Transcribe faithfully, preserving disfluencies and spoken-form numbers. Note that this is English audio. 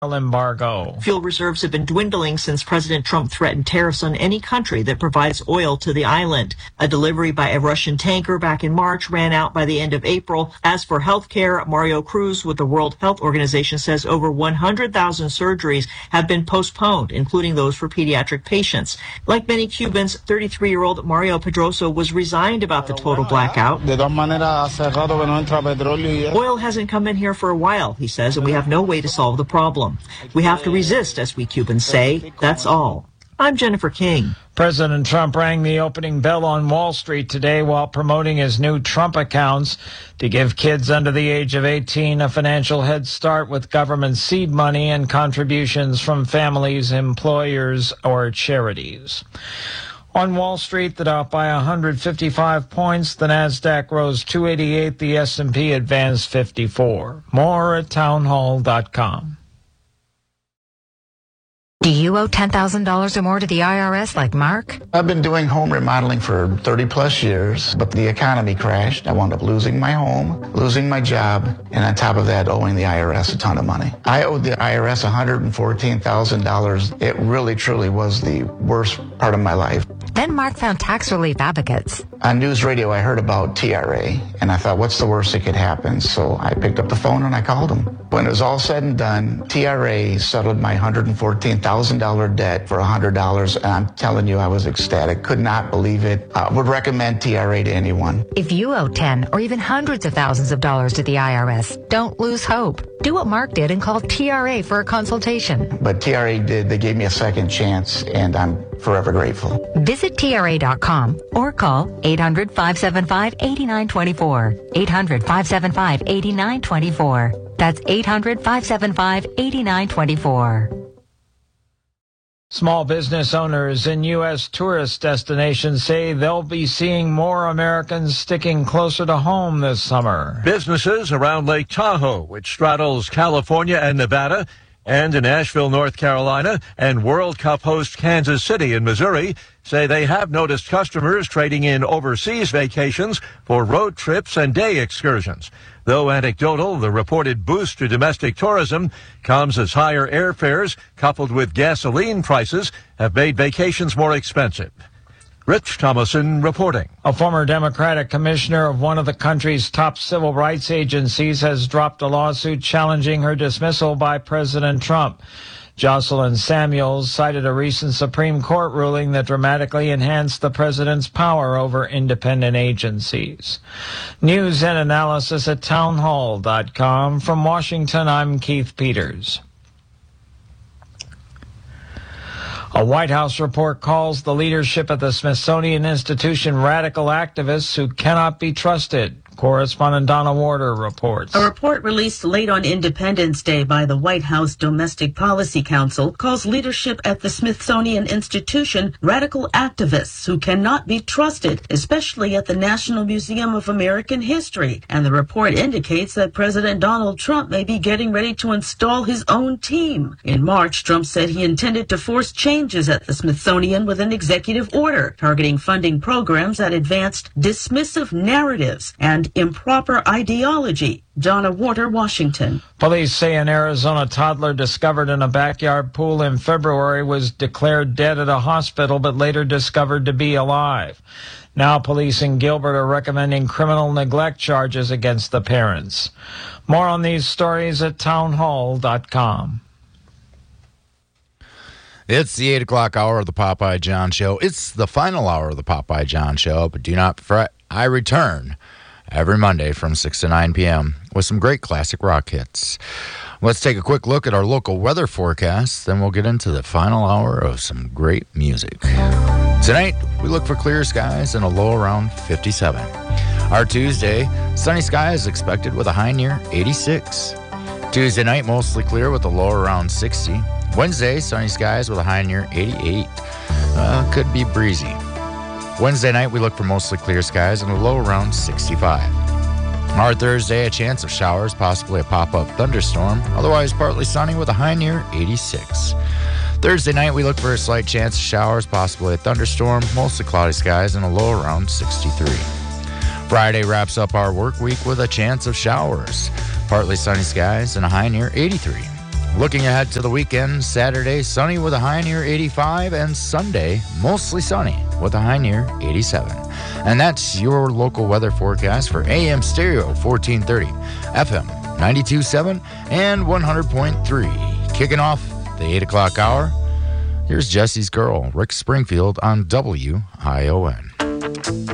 embargo. Fuel reserves have been dwindling since President Trump threatened tariffs on any country that provides oil to the island. A delivery by a Russian tanker back in March ran out by the end of April. As for healthcare, Mario Cruz with the World Health Organization says over one hundred thousand surgeries have been postponed, including those for pediatric patients. Like many Cubans, thirty-three-year-old Mario Pedroso was resigned about the total blackout. Oil hasn't come in here for a while, he says, and we have no way to solve the problem. We have to resist, as we Cubans say. That's all. I'm Jennifer King. President Trump rang the opening bell on Wall Street today while promoting his new Trump accounts to give kids under the age of eighteen a financial head start with government seed money and contributions from families, employers, or charities. On Wall Street, the Dow by one hundred fifty-five points, the Nasdaq rose two eighty-eight, the S and P advanced fifty-four. More at townhall dot com. Do you owe ten thousand dollars or more to the I R S like Mark? I've been doing home remodeling for thirty plus years, but the economy crashed. I wound up losing my home, losing my job, and on top of that, owing the I R S a ton of money. I owed the I R S one hundred fourteen thousand dollars. It really, truly was the worst part of my life. Then Mark found tax relief advocates. On news radio, I heard about T R A, and I thought, what's the worst that could happen? So I picked up the phone and I called them. When it was all said and done, T R A settled my one hundred fourteen thousand dollars debt for one hundred dollars, and I'm telling you, I was ecstatic. Could not believe it. I would recommend T R A to anyone. If you owe ten or even hundreds of thousands of dollars to the I R S, don't lose hope. Do what Mark did and call T R A for a consultation. But T R A did. They gave me a second chance, and I'm forever grateful. Visit T R A dot com or call eight hundred, five seven five, eight nine two four. eight hundred, five seven five, eight nine two four. That's eight hundred, five seven five, eight nine two four. Small business owners in U S tourist destinations say they'll be seeing more Americans sticking closer to home this summer. Businesses around Lake Tahoe, which straddles California and Nevada, and in Asheville, North Carolina, and World Cup host Kansas City in Missouri, say they have noticed customers trading in overseas vacations for road trips and day excursions. Though anecdotal, the reported boost to domestic tourism comes as higher airfares coupled with gasoline prices have made vacations more expensive. Rich Thomason reporting. A former Democratic commissioner of one of the country's top civil rights agencies has dropped a lawsuit challenging her dismissal by President Trump. Jocelyn Samuels cited a recent Supreme Court ruling that dramatically enhanced the president's power over independent agencies. News and analysis at townhall dot com. From Washington, I'm Keith Peters. A White House report calls the leadership at the Smithsonian Institution radical activists who cannot be trusted. Correspondent Donna Warder reports. A report released late on Independence Day by the White House Domestic Policy Council calls leadership at the Smithsonian Institution radical activists who cannot be trusted, especially at the National Museum of American History. And the report indicates that President Donald Trump may be getting ready to install his own team. In March, Trump said he intended to force changes at the Smithsonian with an executive order targeting funding programs that advanced dismissive narratives and improper ideology. Donna Warder, Washington. Police say an Arizona toddler discovered in a backyard pool in February was declared dead at a hospital but later discovered to be alive. Now police in Gilbert are recommending criminal neglect charges against the parents. More on these stories at townhall dot com. It's the eight o'clock hour of the Popeye John Show. It's the final hour of the Popeye John Show, but do not fret, I return every Monday from six to nine p.m. with some great classic rock hits. Let's take a quick look at our local weather forecast, then we'll get into the final hour of some great music. Tonight, we look for clear skies and a low around fifty-seven. Our Tuesday, sunny skies expected with a high near eighty-six. Tuesday night, mostly clear with a low around sixty. Wednesday, sunny skies with a high near eighty-eight. Uh, could be breezy. Wednesday night, we look for mostly clear skies and a low around sixty-five. Our Thursday, a chance of showers, possibly a pop-up thunderstorm. Otherwise, partly sunny with a high near eighty-six. Thursday night, we look for a slight chance of showers, possibly a thunderstorm, mostly cloudy skies and a low around sixty-three. Friday wraps up our work week with a chance of showers, partly sunny skies and a high near eighty-three. Looking ahead to the weekend, Saturday, sunny with a high near eighty-five, and Sunday, mostly sunny with a high near eighty-seven. And that's your local weather forecast for A M Stereo fourteen thirty, F M ninety-two point seven, and one hundred point three. Kicking off the eight o'clock hour, here's Jesse's Girl, Rick Springfield on W I O N.